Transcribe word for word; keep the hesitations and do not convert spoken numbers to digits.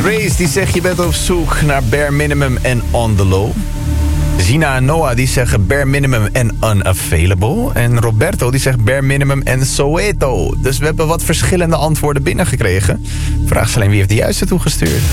Grace die zegt je bent op zoek naar bare minimum en on the low. Zina en Noah die zeggen bare minimum en unavailable. En Roberto die zegt bare minimum en Soweto. Dus we hebben wat verschillende antwoorden binnengekregen. Vraag is alleen wie heeft de juiste toegestuurd.